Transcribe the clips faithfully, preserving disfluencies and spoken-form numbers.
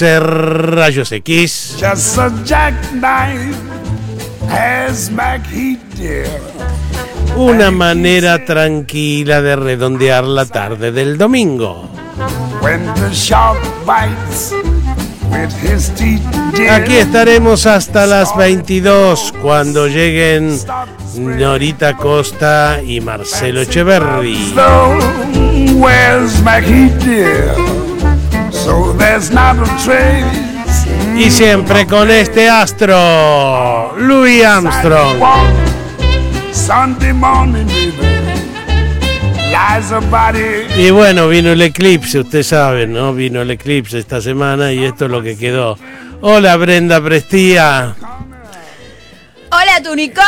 Rayos X. Just a jackknife has back heat, dear. Una manera tranquila de redondear la tarde del domingo. When the shark bites with his teeth, dear. Aquí estaremos hasta las veintidós cuando lleguen Norita Costa y Marcelo Echeverri. So, where's back heat, dear? So there's not a trace. Y siempre con este astro, Louis Armstrong. Sunday morning, baby, lies a body. Y bueno, vino el eclipse, usted sabe, ¿no? Vino el eclipse esta semana y esto es lo que quedó. Hola, Brenda Prestía. Hola, Tunicón.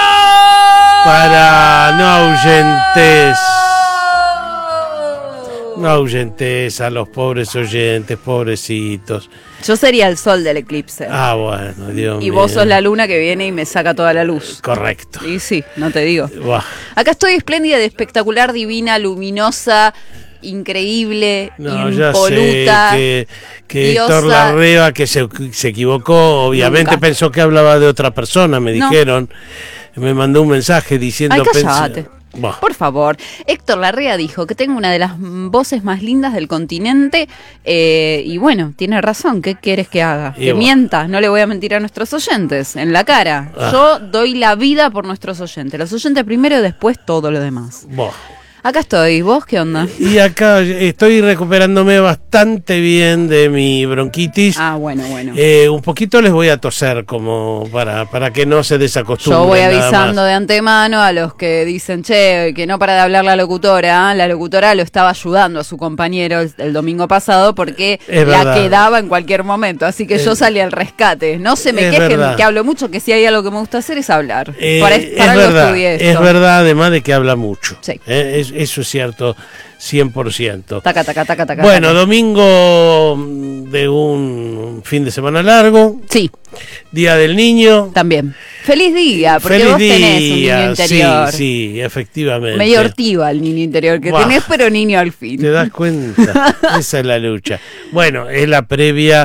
Para no ahuyentes. No ahuyentes a los pobres oyentes, pobrecitos. Yo sería el sol del eclipse. Ah, bueno, Dios mío. Y vos sos la luna que viene y me saca toda la luz. Correcto. Y sí, no te digo. Buah. Acá estoy espléndida, de espectacular, divina, luminosa, increíble, No, impoluta. ya sé que, que diosa. Héctor Larrea, que se, se equivocó, obviamente Nunca. pensó que hablaba de otra persona, me No. dijeron. Me mandó un mensaje diciendo... Ay, pensé- cállate. Buah. Por favor, Héctor Larrea dijo que tengo una de las voces más lindas del continente eh, y bueno, tiene razón, ¿qué quieres que haga? Y que bueno. mienta, no le voy a mentir a nuestros oyentes, en la cara. Ah. Yo doy la vida por nuestros oyentes, los oyentes primero y después todo lo demás. Buah. Acá estoy, ¿vos qué onda? Y acá estoy recuperándome bastante bien de mi bronquitis. Ah, bueno, bueno. Eh, un poquito les voy a toser como para, para que no se desacostumbren. Yo voy nada avisando más. de antemano a los que dicen, che, que no para de hablar la locutora. La locutora lo estaba ayudando a su compañero el, el domingo pasado porque Es la verdad. quedaba en cualquier momento. Así que yo salí al rescate. No se me es quejen verdad. que hablo mucho, que si hay algo que me gusta hacer es hablar. Eh, para es para algo verdad, estudié es esto. verdad, además de que habla mucho. Sí. Eh, es- eso es cierto, cien por ciento. Taca, taca, taca, taca, Bueno, taca. domingo de un fin de semana largo, Sí, Día del Niño. también. Feliz día, porque Feliz vos tenés un día, niño interior. sí, sí, efectivamente. Medio ortiva el niño interior que Buah. tenés, pero niño al fin. ¿Te das cuenta? Esa es la lucha. Bueno, es la previa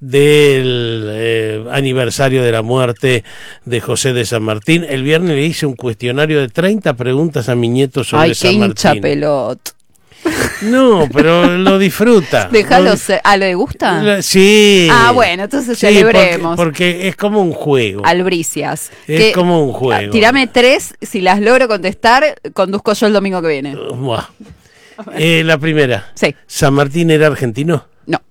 del eh, aniversario de la muerte de José de San Martín. El viernes le hice un cuestionario de treinta preguntas a mi nieto sobre Ay, qué San hincha Martín. pelot. No, pero lo disfruta. Déjalo Lo- ser. ¿Ah, le gusta? La- Sí. Ah, bueno, entonces Sí, celebremos. Porque, porque es como un juego. Albricias. Es como un juego. Ah, tirame tres, si las logro contestar, conduzco yo el domingo que viene. Buah. Eh, la primera. Sí, ¿San Martín era argentino? no.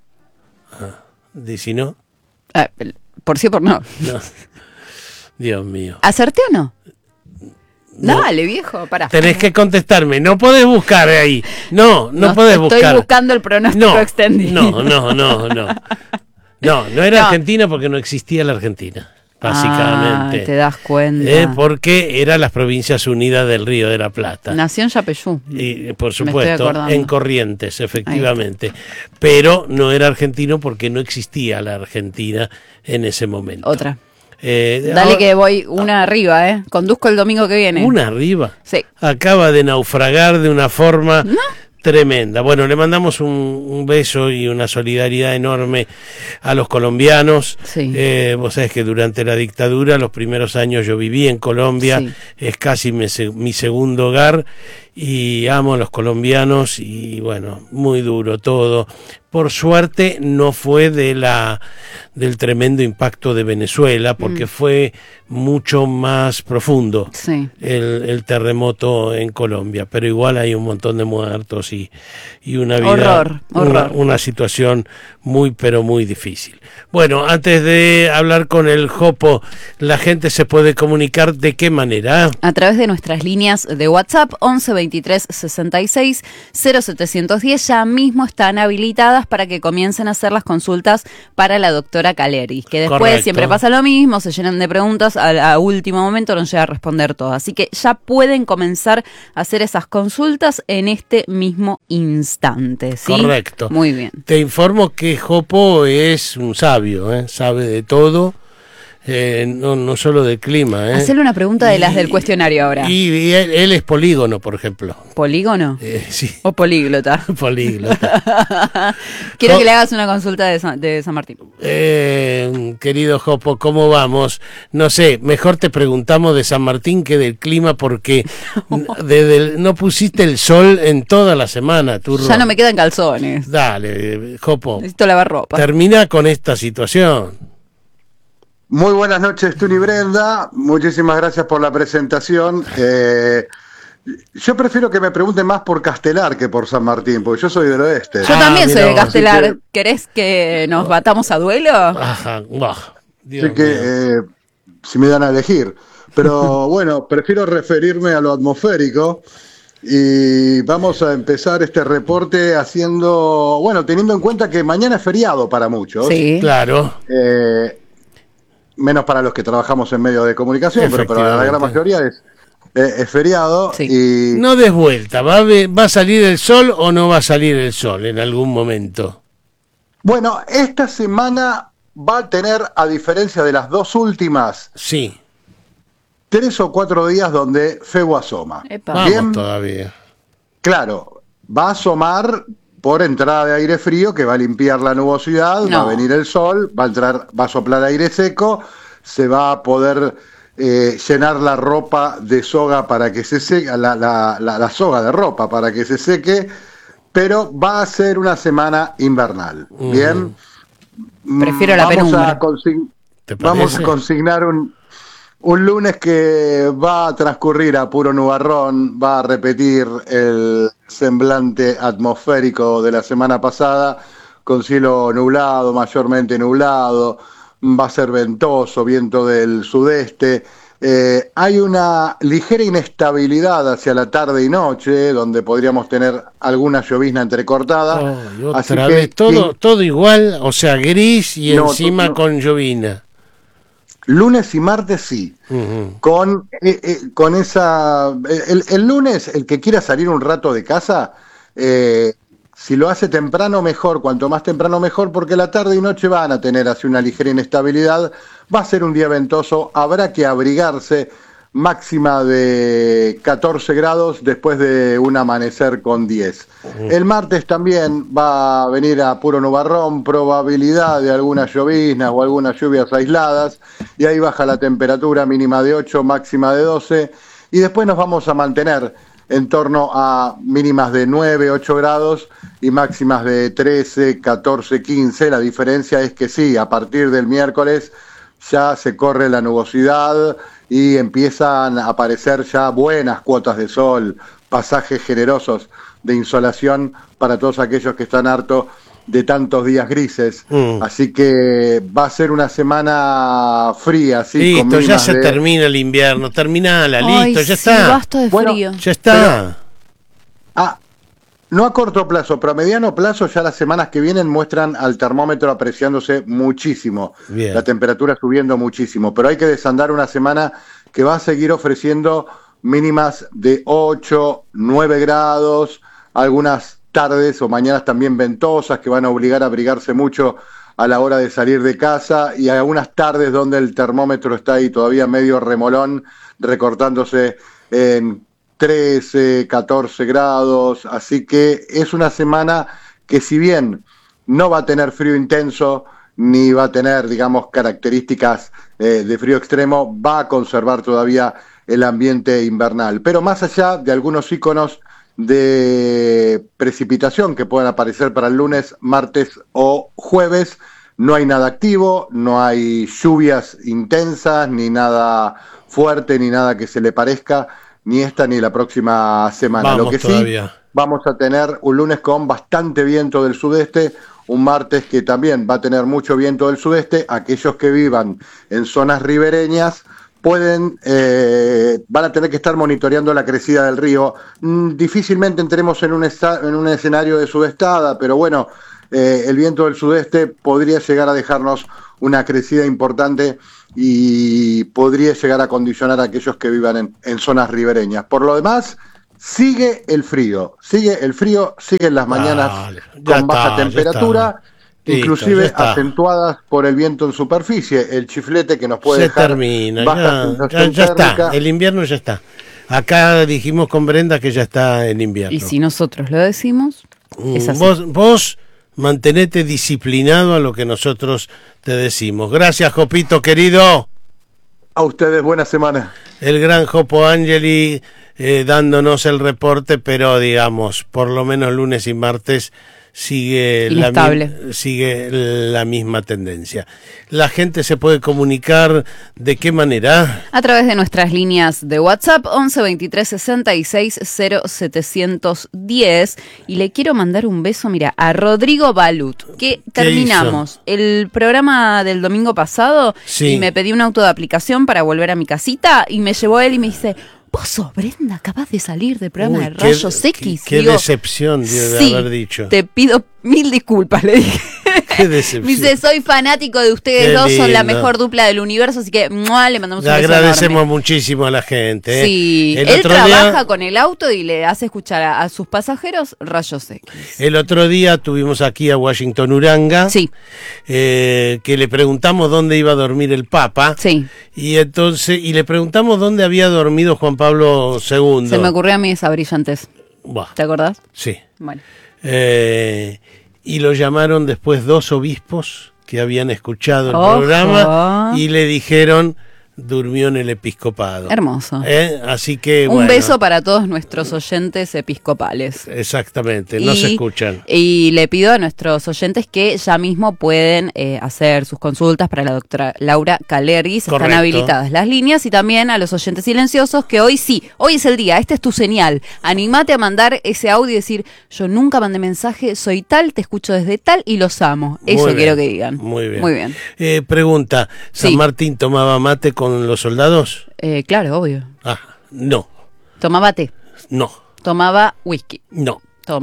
¿De si no? Ah, por sí o por no. No. Dios mío. ¿Acerté o no? No. Dale, viejo, pará. Tenés que contestarme, no podés buscar ahí. No, no, No, podés estoy buscar. buscando el pronóstico no, extendido. No, no, no, no. No, no era No. Argentina porque no existía la Argentina, básicamente. Ah, te das cuenta. Eh, porque eran las Provincias Unidas del Río de la Plata. Nació en Yapeyú. Y, por estoy supuesto, acordando. en Corrientes, efectivamente. Pero no era argentino porque no existía la Argentina en ese momento. Otra. Eh, Dale ahora- que voy una arriba, ¿eh? Conduzco el domingo que viene. Una arriba. Sí. Acaba de naufragar de una forma tremenda. Bueno, le mandamos un, un beso y una solidaridad enorme a los colombianos. Sí. Eh, vos sabés que durante la dictadura, los primeros años yo viví en Colombia, Sí. es casi mi, se- mi segundo hogar y amo a los colombianos y bueno, muy duro todo. Por suerte no fue de la del tremendo impacto de Venezuela, porque Mm. fue mucho más profundo Sí. el, el terremoto en Colombia, pero igual hay un montón de muertos y, y una vida, Horror, horror. Una, una situación muy pero muy difícil. Bueno, antes de hablar con el Jopo, la gente se puede comunicar de qué manera. A través de nuestras líneas de WhatsApp once veintitrés sesenta y seis cero setecientos diez ya mismo están habilitadas para que comiencen a hacer las consultas para la doctora Caleri, que después Correcto. siempre pasa lo mismo, se llenan de preguntas, a, a último momento no llega a responder todo, así que ya pueden comenzar a hacer esas consultas en este mismo instante, ¿sí? Correcto. Muy bien. Te informo que Jopo es un sabio, ¿eh? Sabe de todo. eh, no, no solo de clima. ¿eh? Hacerle una pregunta de y, las del cuestionario ahora. Y, y él, él es polígono, por ejemplo. ¿Polígono? Eh, sí. ¿O políglota? Políglota. Quiero Jo- que le hagas una consulta de San, de San Martín. Eh, querido Jopo, ¿cómo vamos? No sé, mejor te preguntamos de San Martín que del clima porque desde el- no pusiste el sol en toda la semana, turro. Ya no me quedan calzones. Dale, Jopo, Necesito lavar ropa. termina con esta situación. Muy buenas noches, Tuni y Brenda. Muchísimas gracias por la presentación. Eh, yo prefiero que me pregunten más por Castelar que por San Martín, porque yo soy del oeste. Yo Ah, también soy mirá de vos, Castelar. así que- ¿Querés que nos batamos a duelo? Ajá, buah, Dios Así que, mío. eh, si me dan a elegir. Pero bueno, prefiero referirme a lo atmosférico. Y vamos a empezar este reporte haciendo, bueno, teniendo en cuenta que mañana es feriado para muchos. Sí. Claro. Eh, menos para los que trabajamos en medios de comunicación, pero para la gran Efectivamente. mayoría es, eh, es feriado. Sí. Y No des vuelta, ¿va a, ve- ¿va a salir el sol o no va a salir el sol en algún momento? bueno, esta semana va a tener, a diferencia de las dos últimas, Sí, tres o cuatro días donde Febo asoma. Epa. vamos Bien. todavía. Claro, va a asomar por entrada de aire frío que va a limpiar la nubosidad, No. va a venir el sol, va a entrar, va a soplar aire seco, se va a poder eh, llenar la ropa de soga para que se seque, la, la, la, la soga de ropa para que se seque, pero va a ser una semana invernal. Ujú. Bien. Prefiero la vamos penumbra. a consign- ¿Te Vamos parece? a consignar un, un lunes que va a transcurrir a puro nubarrón, va a repetir el semblante atmosférico de la semana pasada, con cielo nublado, mayormente nublado, va a ser ventoso, viento del sudeste. Eh, hay una ligera inestabilidad hacia la tarde y noche, donde podríamos tener alguna llovizna entrecortada. Ay, Así otra que vez, todo, quien- todo igual, o sea, gris y No, encima no. con llovina. Lunes y martes sí. Ujú. Con, eh, eh, con esa... El, el lunes, el que quiera salir un rato de casa, eh, si lo hace temprano mejor, cuanto más temprano mejor, porque la tarde y noche van a tener así una ligera inestabilidad, va a ser un día ventoso, habrá que abrigarse, máxima de catorce grados después de un amanecer con diez. El martes también va a venir a puro nubarrón, probabilidad de algunas lloviznas o algunas lluvias aisladas, y ahí baja la temperatura mínima de ocho, máxima de doce, y después nos vamos a mantener en torno a mínimas de nueve, ocho grados y máximas de trece, catorce, quince. La diferencia es que sí, a partir del miércoles ya se corre la nubosidad y empiezan a aparecer ya buenas cuotas de sol, pasajes generosos de insolación para todos aquellos que están hartos de tantos días grises. Mm. Así que va a ser una semana fría, sí, con Listo, ya mínimas se de- termina el invierno, terminala, Ay, listo, ya sí, está. basta de Bueno, frío. Ya está. Ah, no a corto plazo, pero a mediano plazo ya las semanas que vienen muestran al termómetro apreciándose muchísimo, Bien. la temperatura subiendo muchísimo, pero hay que desandar una semana que va a seguir ofreciendo mínimas de ocho, nueve grados, algunas tardes o mañanas también ventosas que van a obligar a abrigarse mucho a la hora de salir de casa, y algunas tardes donde el termómetro está ahí todavía medio remolón, recortándose en trece, catorce grados, así que es una semana que, si bien no va a tener frío intenso, ni va a tener, digamos, características eh, de frío extremo, va a conservar todavía el ambiente invernal. Pero más allá de algunos íconos de precipitación que puedan aparecer para el lunes, martes o jueves, no hay nada activo, no hay lluvias intensas, ni nada fuerte, ni nada que se le parezca, ni esta ni la próxima semana. Vamos Lo que todavía. sí, vamos a tener un lunes con bastante viento del sudeste, un martes que también va a tener mucho viento del sudeste. Aquellos que vivan en zonas ribereñas pueden, eh, van a tener que estar monitoreando la crecida del río. Mm, difícilmente entremos en un, esta- en un escenario de sudestada, pero bueno, eh, el viento del sudeste podría llegar a dejarnos una crecida importante y podría llegar a condicionar a aquellos que vivan en, en zonas ribereñas. Por lo demás, sigue el frío, sigue el frío, siguen las mañanas Dale, ya con baja está, ya temperatura, Listo, inclusive ya está. acentuadas por el viento en superficie, el chiflete que nos puede Se dejar termina, baja ya, sensación ya, ya térmica. está, el invierno ya está. Acá dijimos con Brenda que ya está el invierno. Y si nosotros lo decimos, es Mm, así. Vos, vos mantenete disciplinado a lo que nosotros te decimos. Gracias, Jopito, querido. A ustedes, buena semana. El gran Jopo Angeli eh, dándonos el reporte, pero digamos, por lo menos lunes y martes sigue la, Inestable. mi- sigue la misma tendencia. La gente se puede comunicar ¿de qué manera? A través de nuestras líneas de WhatsApp once veintitrés sesenta y seis cero setecientos diez, y le quiero mandar un beso, mira, a Rodrigo Balut, que terminamos el programa del domingo pasado Sí. y me pedí un auto de aplicación para volver a mi casita y me llevó él y me dice: vos sos Brenda, acabas de salir del programa Uy, de qué- Rayos qué- X. qué Digo, decepción de sí, haber dicho. te pido mil disculpas, le dije. Qué decepción. Me dice: soy fanático de ustedes Qué dos, son la lindo. mejor dupla del universo, así que ¡mua! Le mandamos Le un beso agradecemos enorme. muchísimo a la gente. ¿eh? Sí, El él otro trabaja día- con el auto y le hace escuchar a, a sus pasajeros Rayos X. El otro día tuvimos aquí a Washington Uranga, Sí. eh, que le preguntamos dónde iba a dormir el Papa, Sí, y entonces y le preguntamos dónde había dormido Juan Pablo segundo. se me ocurrió a mí esa brillantez. Buah, ¿Te acordás? sí. Bueno. Eh, y lo llamaron después dos obispos que habían escuchado el Ojo. programa y le dijeron durmió en el episcopado. Hermoso. ¿Eh? Así que Un bueno, beso para todos nuestros oyentes episcopales. exactamente, no Y- se escuchan. Y le pido a nuestros oyentes que ya mismo pueden eh, hacer sus consultas para la doctora Laura Calergis. Están Correcto. habilitadas las líneas, y también a los oyentes silenciosos que hoy sí, hoy es el día, esta es tu señal. Animate a mandar ese audio y decir: yo nunca mandé mensaje, soy tal, te escucho desde tal y los amo. Eso Muy quiero bien, que digan. Muy bien. Muy bien. Eh, pregunta, ¿San Sí. Martín tomaba mate con los soldados? Eh, claro, obvio. Ah, no, Tomaba té, no, tomaba whisky, no.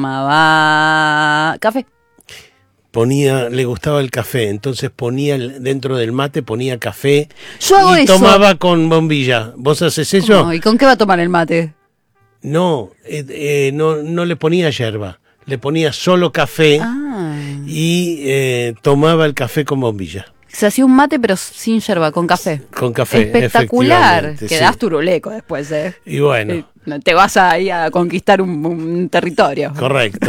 tomaba café. Ponía, le gustaba el café, entonces ponía el- dentro del mate, ponía café Yo hago y eso. tomaba con bombilla. ¿Vos haces eso? Oh, ¿y con qué va a tomar el mate? No, eh, eh, no, no le ponía yerba, le ponía solo café Ah. y eh, tomaba el café con bombilla. Se hacía un mate pero sin yerba, con café. Con café, Espectacular. efectivamente, Quedás sí. turuleco después, ¿eh? Y bueno, Eh, no te vas ahí a conquistar un, un territorio. correcto.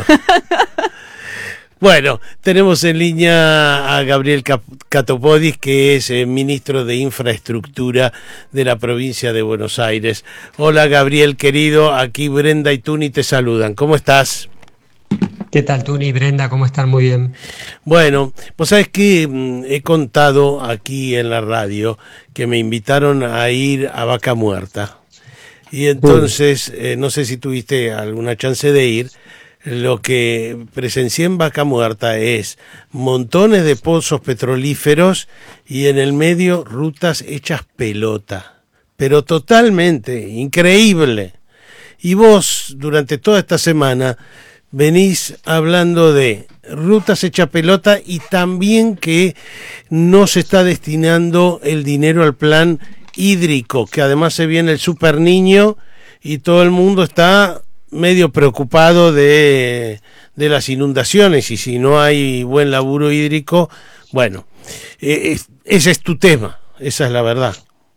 Bueno, tenemos en línea a Gabriel Cap- Catopodis, que es eh, ministro de Infraestructura de la provincia de Buenos Aires. Hola Gabriel, querido, aquí Brenda y Tuni te saludan. ¿Cómo estás? ¿Qué tal, Tuni y Brenda? ¿Cómo están? Muy bien. Bueno, pues sabes que mm, he contado aquí en la radio que me invitaron a ir a Vaca Muerta. Y entonces, eh, no sé si tuviste alguna chance de ir. Lo que presencié en Vaca Muerta es montones de pozos petrolíferos y en el medio rutas hechas pelota. Pero totalmente, increíble. Y vos, durante toda esta semana, venís hablando de rutas hechas pelota y también que no se está destinando el dinero al plan hídrico, que además se viene el super niño y todo el mundo está medio preocupado de, de las inundaciones, y si no hay buen laburo hídrico, bueno, eh, es- ese es tu tema, esa es la verdad.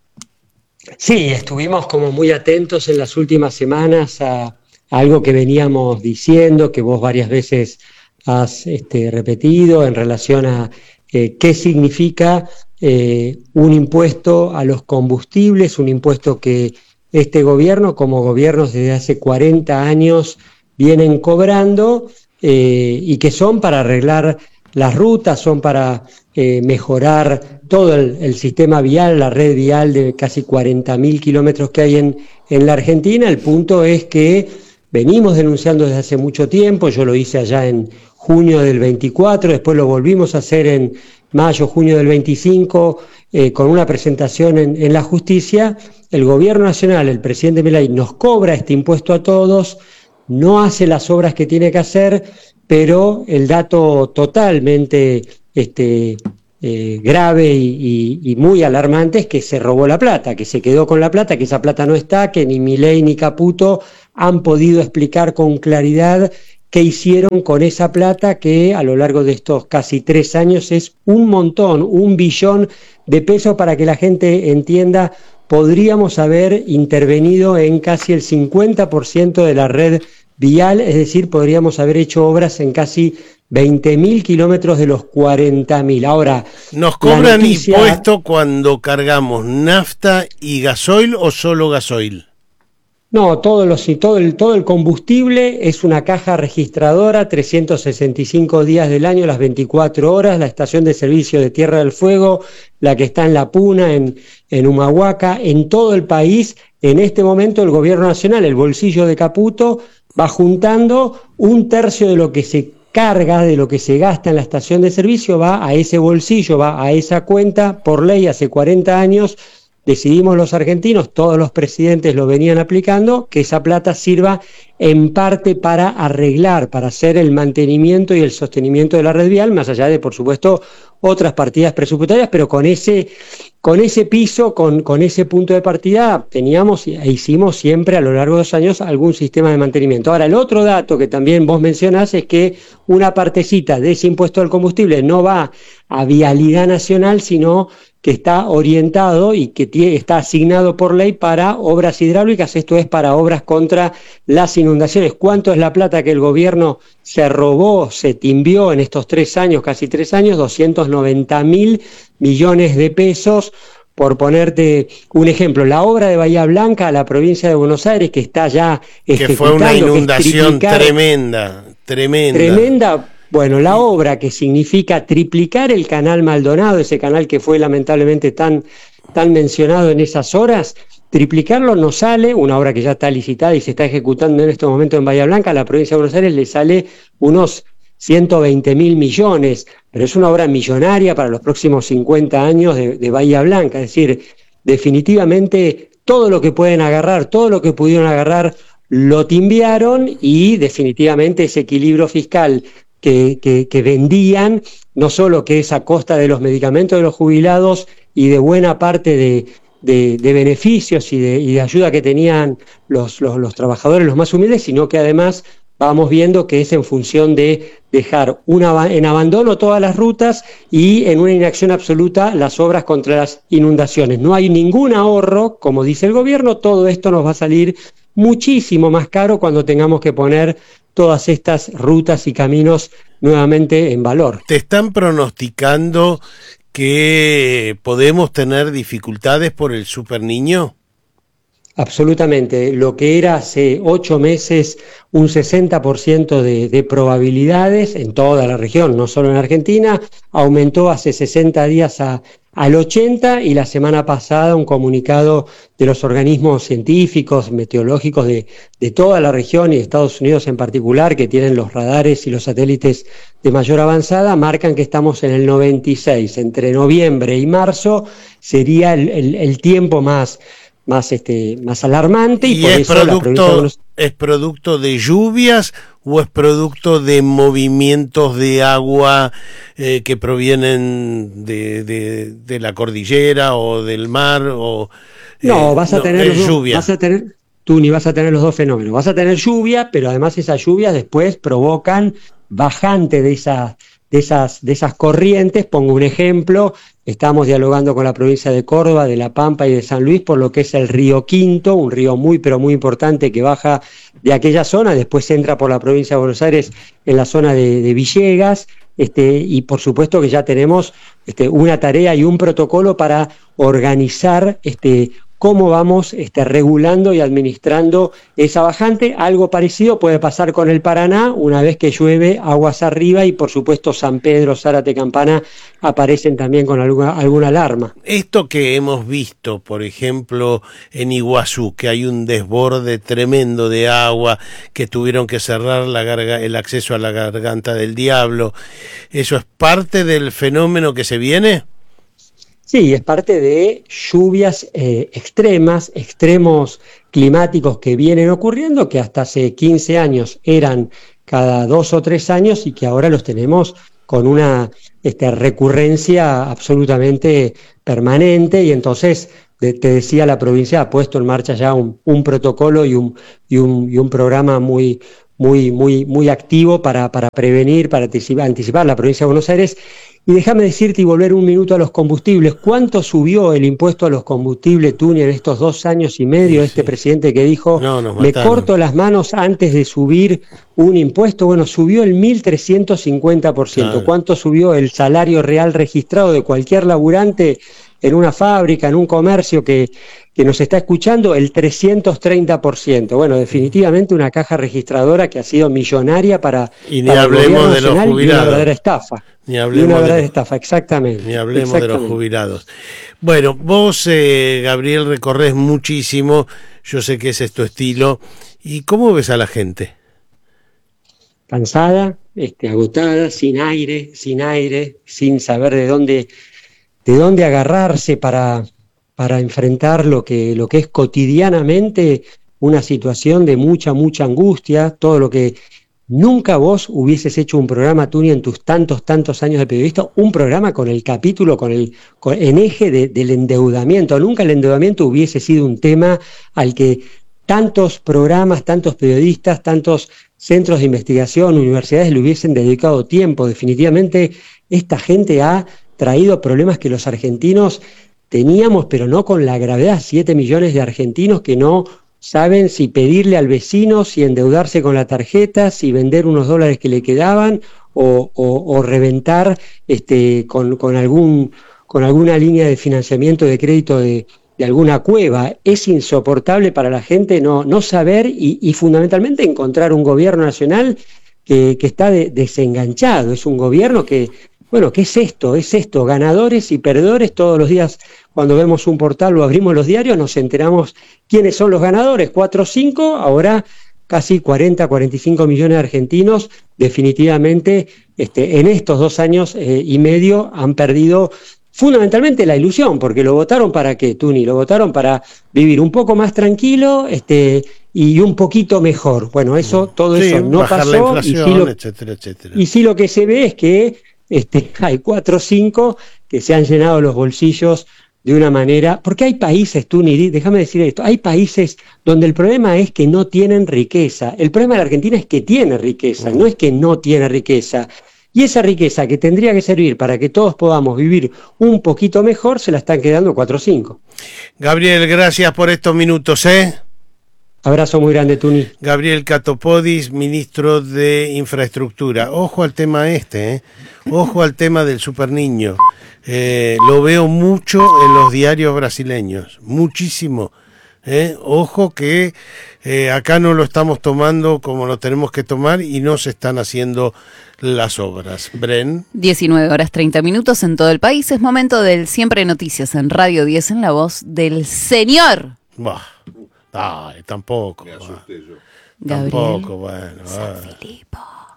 Sí, estuvimos como muy atentos en las últimas semanas a, a algo que veníamos diciendo, que vos varias veces has este, repetido en relación a eh, qué significa eh, un impuesto a los combustibles, un impuesto que este gobierno, como gobiernos desde hace cuarenta años, vienen cobrando eh, y que son para arreglar las rutas, son para eh, mejorar todo el, el sistema vial, la red vial de casi cuarenta mil kilómetros que hay en, en la Argentina. El punto es que venimos denunciando desde hace mucho tiempo, yo lo hice allá en junio del veinticuatro, después lo volvimos a hacer en mayo, junio del veinticinco, eh, con una presentación en, en la justicia. El gobierno nacional, el presidente Milei, nos cobra este impuesto a todos, no hace las obras que tiene que hacer, pero el dato totalmente este, eh, grave y, y, y muy alarmante es que se robó la plata, que se quedó con la plata, que esa plata no está, que ni Milei ni Caputo han podido explicar con claridad qué hicieron con esa plata que a lo largo de estos casi tres años es un montón, un billón de pesos. Para que la gente entienda, podríamos haber intervenido en casi el cincuenta por ciento de la red vial, es decir, podríamos haber hecho obras en casi veinte mil kilómetros de los cuarenta mil. Ahora, ¿nos cobran noticia... impuesto cuando cargamos nafta y gasoil o solo gasoil? No, todo, los, todo, el, todo el combustible es una caja registradora, trescientos sesenta y cinco días del año, las veinticuatro horas. La estación de servicio de Tierra del Fuego, la que está en La Puna, en, en Humahuaca, en todo el país, en este momento el gobierno nacional, el bolsillo de Caputo, va juntando un tercio de lo que se carga, de lo que se gasta en la estación de servicio, va a ese bolsillo, va a esa cuenta. Por ley, hace cuarenta años, decidimos los argentinos, todos los presidentes lo venían aplicando, que esa plata sirva en parte para arreglar, para hacer el mantenimiento y el sostenimiento de la red vial, más allá de, por supuesto, otras partidas presupuestarias, pero con ese, con ese piso, con, con ese punto de partida, teníamos e hicimos siempre a lo largo de los años algún sistema de mantenimiento. Ahora, el otro dato que también vos mencionás es que una partecita de ese impuesto al combustible no va a Vialidad Nacional, sino que está orientado y que tiene, está asignado por ley para obras hidráulicas, esto es para obras contra las inundaciones. ¿Cuánto es la plata que el gobierno se robó, se timbió en estos tres años, casi tres años? doscientos noventa mil millones de pesos. Por ponerte un ejemplo, la obra de Bahía Blanca, la provincia de Buenos Aires, que está ya ejecutando, que fue una inundación triplicar, tremenda, tremenda. Tremenda. Bueno, la obra que significa triplicar el canal Maldonado, ese canal que fue lamentablemente tan, tan mencionado en esas horas, triplicarlo nos sale, una obra que ya está licitada y se está ejecutando en este momento en Bahía Blanca, a la provincia de Buenos Aires le sale unos ciento veinte mil millones, pero es una obra millonaria para los próximos cincuenta años de, de Bahía Blanca. Es decir, definitivamente todo lo que pueden agarrar, todo lo que pudieron agarrar, lo timbiaron, y definitivamente ese equilibrio fiscal Que, que, que vendían, no solo que es a costa de los medicamentos de los jubilados y de buena parte de, de, de beneficios y de, y de ayuda que tenían los, los, los trabajadores, los más humildes, sino que además vamos viendo que es en función de dejar una, en abandono todas las rutas y en una inacción absoluta las obras contra las inundaciones. No hay ningún ahorro, como dice el gobierno. Todo esto nos va a salir muchísimo más caro cuando tengamos que poner todas estas rutas y caminos nuevamente en valor. ¿Te están pronosticando que podemos tener dificultades por el Superniño? Absolutamente. Lo que era hace ocho meses un sesenta por ciento de, de probabilidades en toda la región, no solo en Argentina, aumentó hace sesenta días a, al ochenta, y la semana pasada un comunicado de los organismos científicos, meteorológicos de, de toda la región y de Estados Unidos en particular, que tienen los radares y los satélites de mayor avanzada, marcan que estamos en el noventa y seis. Entre noviembre y marzo sería el, el, el tiempo más... más este más alarmante, y, ¿Y por es eso producto, la provincia de Buenos... ¿Es producto de lluvias o es producto de movimientos de agua eh, que provienen de, de, de la cordillera o del mar? O, eh, no, vas a no, tener los lluvia. Dos, vas a tener, tú ni vas a tener los dos fenómenos. Vas a tener lluvia, pero además esas lluvias después provocan bajante de esas de esas de esas corrientes. Pongo un ejemplo. Estamos dialogando con la provincia de Córdoba, de La Pampa y de San Luis por lo que es el río Quinto, un río muy pero muy importante que baja de aquella zona, después entra por la provincia de Buenos Aires en la zona de, de Villegas, este, y por supuesto que ya tenemos este, una tarea y un protocolo para organizar este, cómo vamos este, regulando y administrando esa bajante. Algo parecido puede pasar con el Paraná, una vez que llueve aguas arriba, y por supuesto San Pedro, Zárate, Campana aparecen también con alguna, alguna alarma. Esto que hemos visto, por ejemplo, en Iguazú, que hay un desborde tremendo de agua, que tuvieron que cerrar la garga, el acceso a la Garganta del Diablo, ¿eso es parte del fenómeno que se viene? Sí, es parte de lluvias eh, extremas, extremos climáticos que vienen ocurriendo, que hasta hace quince años eran cada dos o tres años y que ahora los tenemos con una este, recurrencia absolutamente permanente. Y entonces, de, te decía, la provincia ha puesto en marcha ya un, un protocolo y un, y un, y un programa muy, muy, muy, muy activo para, para prevenir, para anticipar, anticipar la provincia de Buenos Aires. Y déjame decirte y volver un minuto a los combustibles. ¿Cuánto subió el impuesto a los combustibles, Tuni, en estos dos años y medio? Sí, este sí. presidente que dijo, no, me corto las manos antes de subir un impuesto. Bueno, subió el mil trescientos cincuenta por ciento. Claro. ¿Cuánto subió el salario real registrado de cualquier laburante en una fábrica, en un comercio que, que nos está escuchando? El trescientos treinta por ciento. Bueno, definitivamente una caja registradora que ha sido millonaria para, y ni para hablemos el de los jubilados. Y una verdadera estafa. Ni hablemos y una verdadera de, estafa, exactamente. Ni hablemos exactamente. de los jubilados. Bueno, vos, eh, Gabriel, recorres muchísimo, yo sé que ese es tu estilo. ¿Y cómo ves a la gente? Cansada, este, agotada, sin aire, sin aire, sin saber de dónde... de dónde agarrarse para, para enfrentar lo que, lo que es cotidianamente una situación de mucha, mucha angustia, todo lo que nunca vos hubieses hecho un programa, Tuni, en tus tantos, tantos años de periodista, un programa con el capítulo, con el con, en eje de, del endeudamiento. Nunca el endeudamiento hubiese sido un tema al que tantos programas, tantos periodistas, tantos centros de investigación, universidades le hubiesen dedicado tiempo. Definitivamente esta gente ha traído problemas que los argentinos teníamos, pero no con la gravedad. Siete millones de argentinos que no saben si pedirle al vecino, si endeudarse con la tarjeta, si vender unos dólares que le quedaban o, o, o reventar este, con, con, algún, con alguna línea de financiamiento de crédito de, de alguna cueva. Es insoportable para la gente no, no saber y, y fundamentalmente encontrar un gobierno nacional que, que está de, desenganchado. Es un gobierno que... Bueno, ¿qué es esto? Es esto, ganadores y perdedores. Todos los días cuando vemos un portal o abrimos los diarios nos enteramos quiénes son los ganadores, cuatro o cinco, ahora casi cuarenta, cuarenta y cinco millones de argentinos definitivamente este, en estos dos años eh, y medio han perdido fundamentalmente la ilusión, porque lo votaron para qué, Tuni, lo votaron para vivir un poco más tranquilo este, y un poquito mejor. Bueno, eso, todo sí, eso no pasó, la inflación, y, sí lo, etcétera, etcétera. Y sí lo que se ve es que Este, hay cuatro o cinco que se han llenado los bolsillos de una manera, porque hay países, Tuni, déjame decir esto, hay países donde el problema es que no tienen riqueza. El problema de la Argentina es que tiene riqueza, no es que no tiene riqueza. Y esa riqueza que tendría que servir para que todos podamos vivir un poquito mejor, se la están quedando cuatro o cinco. Gabriel, gracias por estos minutos, ¿eh? Abrazo muy grande, Tuni. Gabriel Catopodis, ministro de Infraestructura. Ojo al tema este, ¿eh? Ojo al tema del superniño. Eh, lo veo mucho en los diarios brasileños, muchísimo. ¿eh? Ojo que eh, acá no lo estamos tomando como lo tenemos que tomar y no se están haciendo las obras. Bren. diecinueve horas treinta minutos en todo el país. Es momento del Siempre Noticias en Radio diez en la voz del señor. Bah. Ay, tampoco. Me asusté yo. Gabriel tampoco, bueno. San Filipo.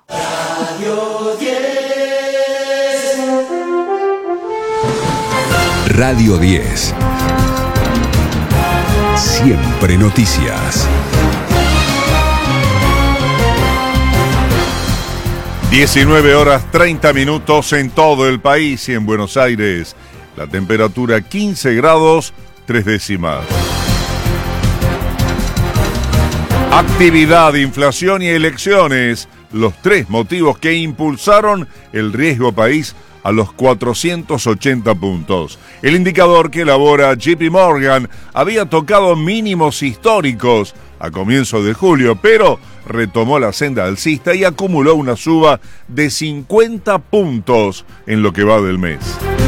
Radio diez. Radio diez. Siempre noticias. diecinueve horas treinta minutos en todo el país y en Buenos Aires. La temperatura quince grados, tres décimas. Actividad, inflación y elecciones, los tres motivos que impulsaron el riesgo país a los cuatrocientos ochenta puntos. El indicador que elabora J P Morgan había tocado mínimos históricos a comienzos de julio, pero retomó la senda alcista y acumuló una suba de cincuenta puntos en lo que va del mes.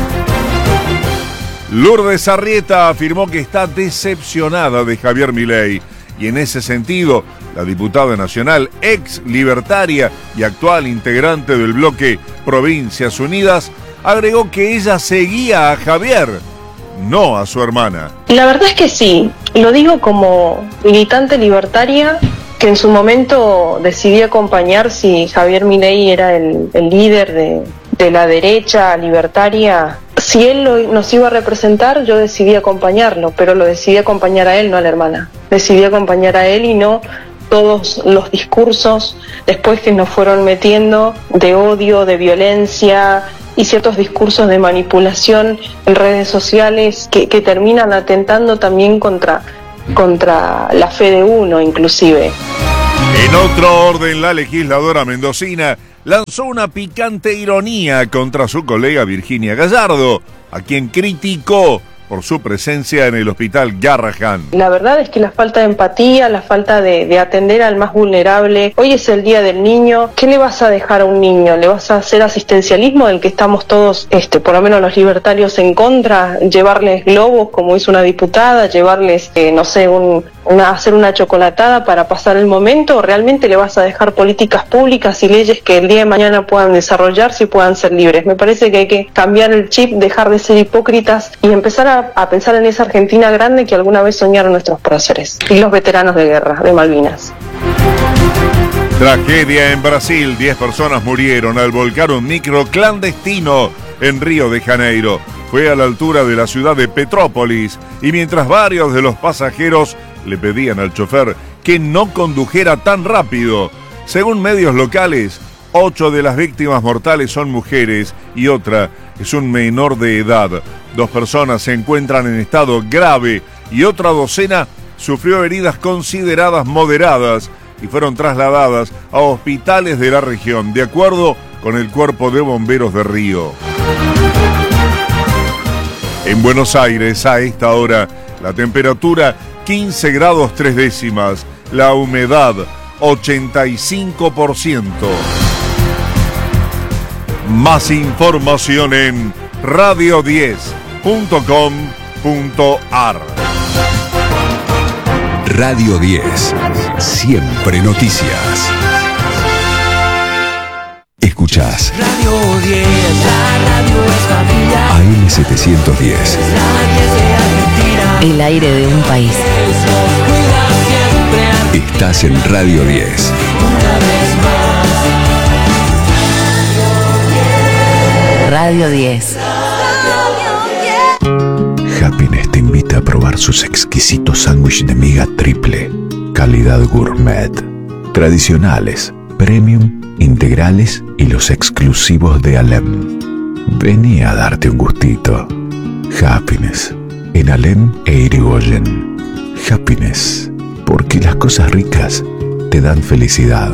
Lourdes Arrieta afirmó que está decepcionada de Javier Milei. Y en ese sentido, la diputada nacional, ex libertaria y actual integrante del bloque Provincias Unidas, agregó que ella seguía a Javier, no a su hermana. La verdad es que sí, lo digo como militante libertaria que en su momento decidí acompañar si Javier Milei era el, el líder de, de la derecha libertaria. Si él lo, nos iba a representar, yo decidí acompañarlo, pero lo decidí acompañar a él, no a la hermana. Decidí acompañar a él y no todos los discursos después que nos fueron metiendo de odio, de violencia y ciertos discursos de manipulación en redes sociales que, que terminan atentando también contra, contra la fe de uno, inclusive. En otro orden, la legisladora mendocina lanzó una picante ironía contra su colega Virginia Gallardo, a quien criticó por su presencia en el hospital Garrahan. La verdad es que la falta de empatía, la falta de, de atender al más vulnerable. Hoy es el Día del Niño. ¿Qué le vas a dejar a un niño? ¿Le vas a hacer asistencialismo del que estamos todos, este, por lo menos los libertarios, en contra? ¿Llevarles globos, como hizo una diputada? ¿Llevarles, eh, no sé, un, una, hacer una chocolatada para pasar el momento? ¿O realmente le vas a dejar políticas públicas y leyes que el día de mañana puedan desarrollarse y puedan ser libres? Me parece que hay que cambiar el chip, dejar de ser hipócritas y empezar a a pensar en esa Argentina grande que alguna vez soñaron nuestros próceres y los veteranos de guerra de Malvinas. Tragedia en Brasil. Diez personas murieron al volcar un micro clandestino en Río de Janeiro. Fue a la altura de la ciudad de Petrópolis y mientras varios de los pasajeros le pedían al chofer que no condujera tan rápido. Según medios locales, ocho de las víctimas mortales son mujeres y otra es un menor de edad. Dos personas se encuentran en estado grave y otra docena sufrió heridas consideradas moderadas y fueron trasladadas a hospitales de la región, de acuerdo con el Cuerpo de Bomberos de Río. En Buenos Aires, a esta hora, la temperatura quince grados tres décimas, la humedad ochenta y cinco por ciento. Más información en radio diez punto com punto ar. Radio diez, siempre noticias. Escuchás Radio diez, la radio es familiar. A M setecientos diez. El aire de un país. Estás en Radio diez. Radio diez. Happiness te invita a probar sus exquisitos sándwiches de miga triple, calidad gourmet, tradicionales, premium, integrales y los exclusivos de Alem. Vení a darte un gustito. Happiness, en Alem e Irigoyen. Happiness, porque las cosas ricas te dan felicidad.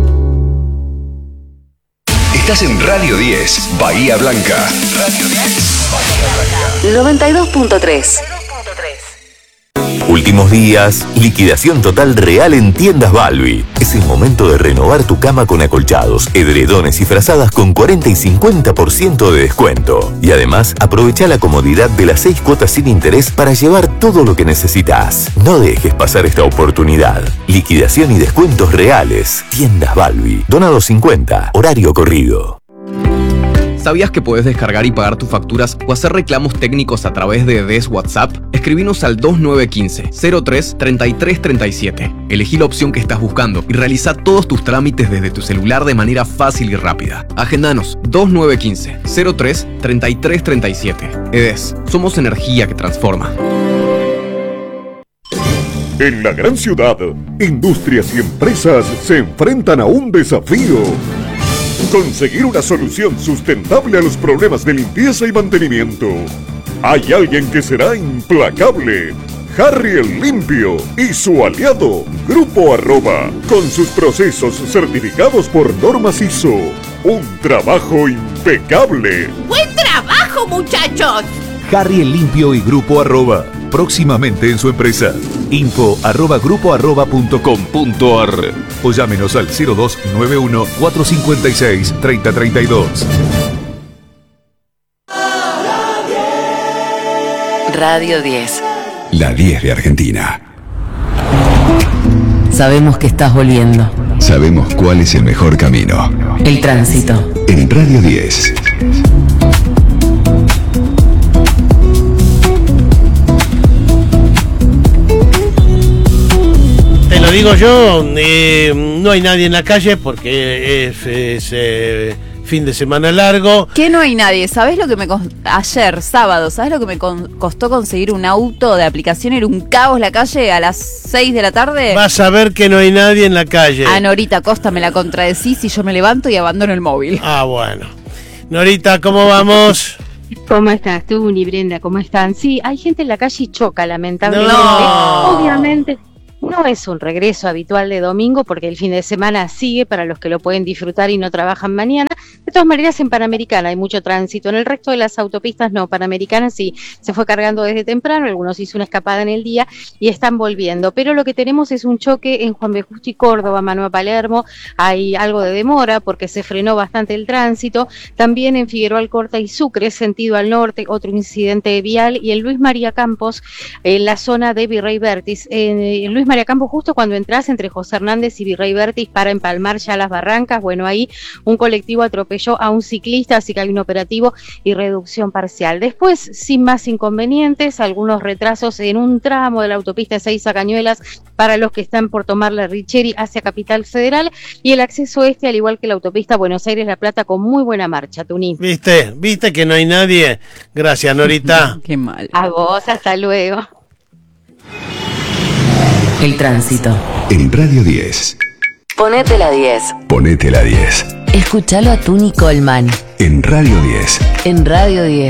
Estás en Radio diez, Bahía Blanca. Radio diez, Bahía Blanca. noventa y dos punto tres. Últimos días, liquidación total real en Tiendas Balbi. Es el momento de renovar tu cama con acolchados, edredones y frazadas con cuarenta y cincuenta por ciento de descuento. Y además, aprovecha la comodidad de las seis cuotas sin interés para llevar todo lo que necesitas. No dejes pasar esta oportunidad. Liquidación y descuentos reales. Tiendas Balbi. Donado cincuenta, horario corrido. ¿Sabías que puedes descargar y pagar tus facturas o hacer reclamos técnicos a través de D E S WhatsApp? Escribinos al dos nueve uno cinco, cero tres, treinta y tres treinta y siete. Elegí la opción que estás buscando y realiza todos tus trámites desde tu celular de manera fácil y rápida. Agendanos dos nueve uno cinco, cero tres, treinta y tres treinta y siete. E D E S, somos energía que transforma. En la gran ciudad, industrias y empresas se enfrentan a un desafío. Conseguir una solución sustentable a los problemas de limpieza y mantenimiento. Hay alguien que será implacable. Harry el Limpio y su aliado, Grupo Arroba, con sus procesos certificados por normas I S O. Un trabajo impecable. ¡Buen trabajo, muchachos! Harry el Limpio y Grupo Arroba, próximamente en su empresa. Info arroba grupo arroba punto com punto ar o llámenos al cero dos nueve uno, cuatro cinco seis, tres cero tres dos. Radio diez. La diez de Argentina. Sabemos que estás volviendo. Sabemos cuál es el mejor camino. El tránsito. En Radio diez. Te lo digo yo, eh, no hay nadie en la calle porque es, es eh, fin de semana largo. Que no hay nadie. ¿Sabés lo que me costó ayer, sábado? ¿Sabés lo que me con, costó conseguir un auto de aplicación? Era un caos la calle a las seis de la tarde. Vas a ver que no hay nadie en la calle. A Norita Costa me la contradecís y yo me levanto y abandono el móvil. Ah, bueno. Norita, ¿cómo vamos? ¿Cómo estás tú, y Brenda? ¿Cómo están? Sí, hay gente en la calle y choca, lamentablemente. No. Obviamente... No es un regreso habitual de domingo porque el fin de semana sigue para los que lo pueden disfrutar y no trabajan mañana. De todas maneras, en Panamericana hay mucho tránsito. En el resto de las autopistas no. Panamericana sí se fue cargando desde temprano, algunos hizo una escapada en el día y están volviendo. Pero lo que tenemos es un choque en Juan B. Justo y Córdoba, mano a Palermo. Hay algo de demora porque se frenó bastante el tránsito. También en Figueroa Alcorta y Sucre, sentido al norte, otro incidente vial. Y en Luis María Campos, en la zona de Virrey Vértiz. En, en Luis María Campos, justo cuando entras entre José Hernández y Virrey Vértiz para empalmar ya las barrancas, bueno, ahí un colectivo atropelló a un ciclista, así que hay un operativo y reducción parcial. Después, sin más inconvenientes, algunos retrasos en un tramo de la autopista Ezeiza Cañuelas para los que están por tomar la Richeri hacia Capital Federal y el acceso este, al igual que la autopista Buenos Aires-La Plata, con muy buena marcha, Tuní. ¿Viste? ¿Viste que no hay nadie? Gracias, Norita. Qué mal. A vos, hasta luego. El tránsito. En Radio diez. Ponete la diez. Ponete la diez. Escúchalo a Tuni Colman. En Radio diez. En Radio diez.